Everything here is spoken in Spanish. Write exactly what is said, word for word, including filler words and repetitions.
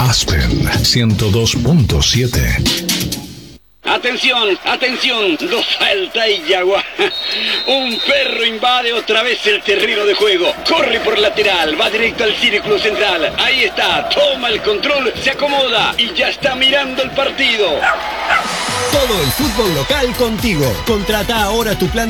Aspen ciento dos punto siete. Atención, atención, lo salta y Yagua. Un perro invade otra vez el terreno de juego. Corre por lateral, va directo al círculo central. Ahí está, toma el control, se acomoda y ya está mirando el partido. Todo el fútbol local contigo. Contrata ahora tu plan